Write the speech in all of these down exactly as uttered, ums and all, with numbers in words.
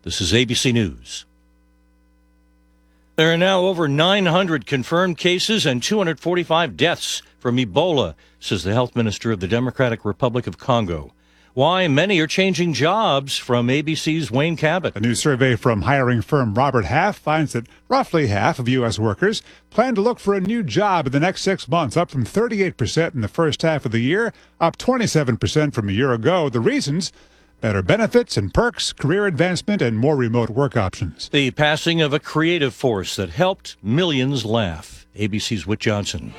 This is A B C News. There are now over nine hundred confirmed cases and two hundred forty-five deaths from Ebola, says the health minister of the Democratic Republic of Congo. Why many are changing jobs, from A B C's Wayne Cabot. A new survey from hiring firm Robert Half finds that roughly half of U S workers plan to look for a new job in the next six months, up from thirty-eight percent in the first half of the year, up twenty-seven percent from a year ago. The reasons? Better benefits and perks, career advancement, and more remote work options. The passing of a creative force that helped millions laugh. A B C's Whit Johnson.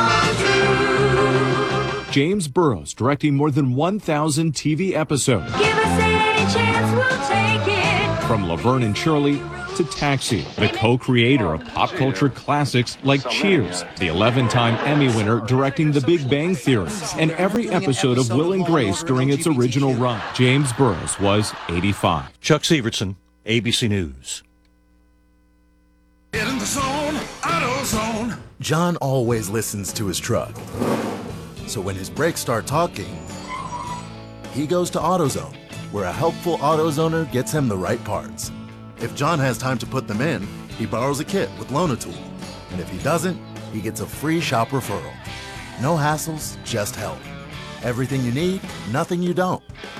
James Burrows directing more than one thousand T V episodes. Give us any chance, we'll take it. From Laverne and Shirley to Taxi, the co-creator of pop culture classics like Cheers, the eleven-time Emmy winner directing The Big Bang Theory, and every episode of Will and Grace during its original run. James Burrows was eighty-five. Chuck Severson, A B C News. Get in the zone, AutoZone. John always listens to his truck. So when his brakes start talking, he goes to AutoZone, where a helpful AutoZoner gets him the right parts. If John has time to put them in, he borrows a kit with Loan-A-Tool. And if he doesn't, he gets a free shop referral. No hassles, just help. Everything you need, nothing you don't.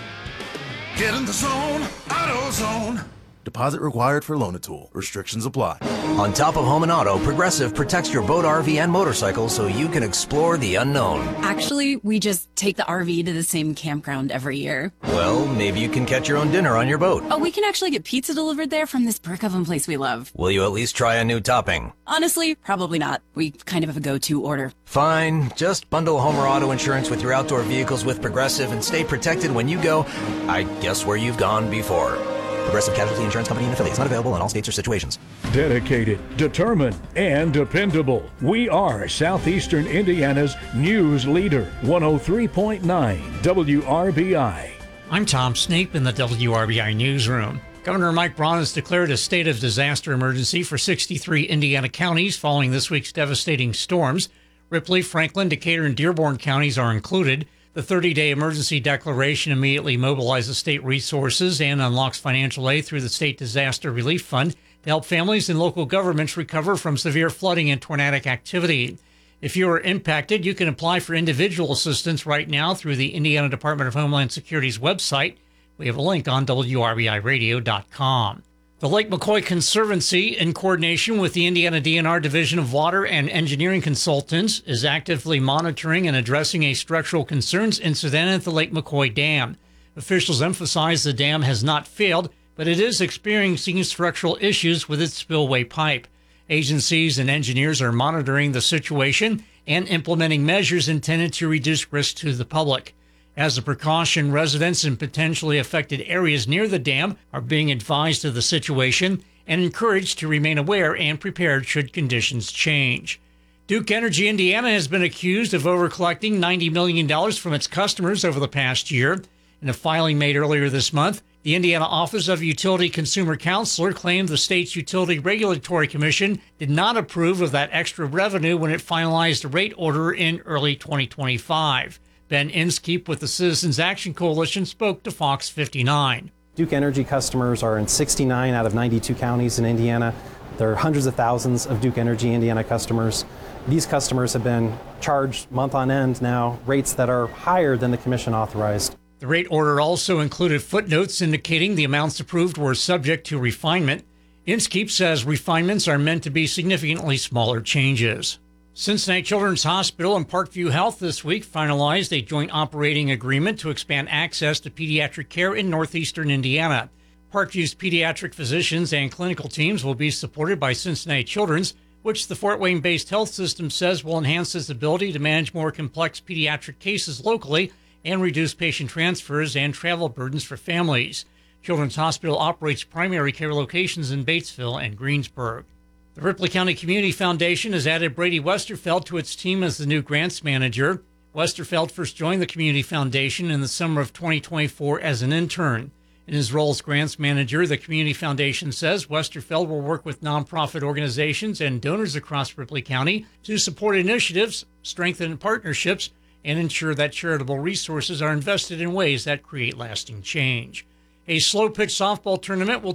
Get in the zone, AutoZone. Deposit required for Loan-A-Tool. Restrictions apply. On top of home and auto, Progressive protects your boat, R V, and motorcycle so you can explore the unknown. Actually, we just take the R V to the same campground every year. Well, maybe you can catch your own dinner on your boat. Oh, we can actually get pizza delivered there from this brick oven place we love. Will you at least try a new topping? Honestly, probably not. We kind of have a go-to order. Fine. Just bundle home or auto insurance with your outdoor vehicles with Progressive and stay protected when you go, I guess, where you've gone before. Progressive Casualty Insurance Company and affiliates. Not available in all states or situations. Dedicated, determined, and dependable. We are Southeastern Indiana's news leader. one oh three point nine W R B I. I'm Tom Snape in the W R B I newsroom. Governor Mike Braun has declared a state of disaster emergency for sixty-three Indiana counties following this week's devastating storms. Ripley, Franklin, Decatur, and Dearborn counties are included. The thirty-day emergency declaration immediately mobilizes state resources and unlocks financial aid through the State Disaster Relief Fund to help families and local governments recover from severe flooding and tornadic activity. If you are impacted, you can apply for individual assistance right now through the Indiana Department of Homeland Security's website. We have a link on W R B I radio dot com. The Lake McCoy Conservancy, in coordination with the Indiana D N R Division of Water and Engineering Consultants, is actively monitoring and addressing a structural concerns incident at the Lake McCoy Dam. Officials emphasize the dam has not failed, but it is experiencing structural issues with its spillway pipe. Agencies and engineers are monitoring the situation and implementing measures intended to reduce risk to the public. As a precaution, residents in potentially affected areas near the dam are being advised of the situation and encouraged to remain aware and prepared should conditions change. Duke Energy Indiana has been accused of overcollecting ninety million dollars from its customers over the past year. In a filing made earlier this month, the Indiana Office of Utility Consumer Counselor claimed the state's Utility Regulatory Commission did not approve of that extra revenue when it finalized a rate order in early twenty twenty-five. Ben Inskeep with the Citizens Action Coalition spoke to Fox fifty-nine. Duke Energy customers are in sixty-nine out of ninety-two counties in Indiana. There are hundreds of thousands of Duke Energy Indiana customers. These customers have been charged month on end now rates that are higher than the commission authorized. The rate order also included footnotes indicating the amounts approved were subject to refinement. Inskeep says refinements are meant to be significantly smaller changes. Cincinnati Children's Hospital and Parkview Health this week finalized a joint operating agreement to expand access to pediatric care in northeastern Indiana. Parkview's pediatric physicians and clinical teams will be supported by Cincinnati Children's, which the Fort Wayne-based health system says will enhance its ability to manage more complex pediatric cases locally and reduce patient transfers and travel burdens for families. Children's Hospital operates primary care locations in Batesville and Greensburg. The Ripley County Community Foundation has added Brady Westerfeld to its team as the new grants manager. Westerfeld first joined the Community Foundation in the summer of twenty twenty-four as an intern. In his role as grants manager, the Community Foundation says Westerfeld will work with nonprofit organizations and donors across Ripley County to support initiatives, strengthen partnerships, and ensure that charitable resources are invested in ways that create lasting change. A slow-pitch softball tournament will